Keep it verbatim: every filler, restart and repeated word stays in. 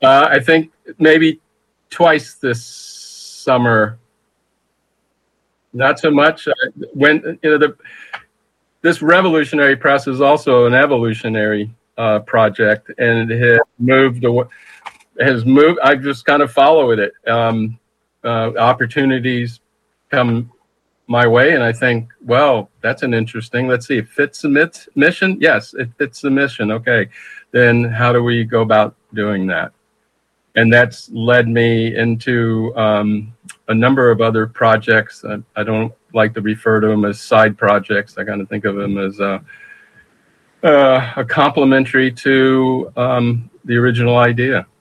Uh, I think maybe twice this summer. Not so much. Uh, when you know the this revolutionary press is also an evolutionary uh, project, and it has moved away. Has moved. I just kind of follow it. Um, uh, opportunities come my way, and I think, well, that's an interesting. Let's see, it fits the mission. Yes, it fits the mission. Okay, then how do we go about doing that? And that's led me into um, a number of other projects. I, I don't like to refer to them as side projects. I kind of think of them as uh, uh, a complementary to um, the original idea.